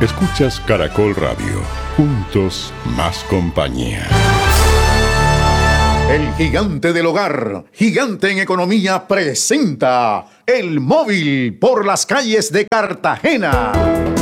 Escuchas Caracol Radio. Juntos, más compañía. El gigante del hogar, gigante en economía, presenta El Móvil por las calles de Cartagena.